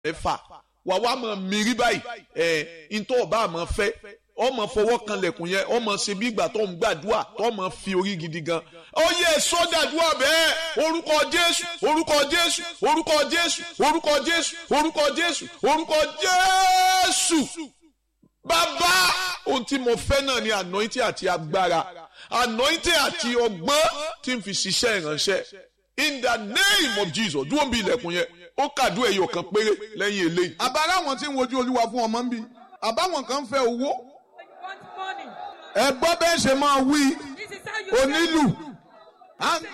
mẹ́fà wà wá mọ̀ mírí báyìí ntọ́ ọba àmọ́ fẹ́ ọmọ fọwọ́ kan lẹ̀kùn yẹn ọmọ ṣe bí ìgbà tó ń gbàdúrà tó mọ̀ fi orí gidi gan. ó yẹ sọ́dàdúrà bẹ́ẹ̀ orúkọ Jésù orúkọ Jésù orúkọ Jésù orúkọ Jésù orúkọ Jésù orúkọ Jésù. Bàbá ohun tí mo fẹ́ náà ni anointing àti agbára anointing àti ọgbọ́n tí ń fi ṣiṣẹ́ ìránṣẹ́ in the name of Jesus dúró bí ilẹ̀kùn yẹn ó kàdú ẹyọ kan péré lẹ́yìn eléyìí. àbára àwọn tí ń wojú Olúwa fún ọmọ ń bí àbáwọn kan ń fẹ́ owó. ẹ gbọ́ bẹ́ẹ̀ ṣe máa wí onílù.